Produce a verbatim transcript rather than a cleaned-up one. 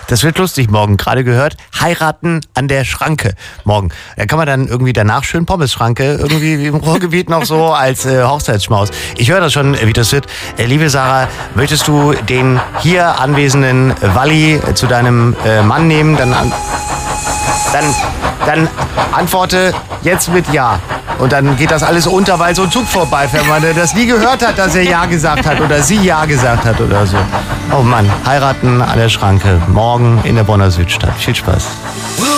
Das wird lustig morgen. Gerade gehört, heiraten an der Schranke morgen. Da kann man dann irgendwie danach schön Pommesschranke irgendwie im Ruhrgebiet noch so als äh, Hochzeitsschmaus. Ich höre das schon, wie das wird. Äh, liebe Sarah, möchtest du den hier anwesenden Walli äh, zu deinem äh, Mann nehmen? Dann, an, dann, dann antworte jetzt mit Ja. Und dann geht das alles unter, weil so ein Zug vorbeifährt, weil man das nie gehört hat, dass er Ja gesagt hat oder sie Ja gesagt hat oder so. Oh Mann, heiraten an der Schranke. Morgen in der Bonner Südstadt. Viel Spaß.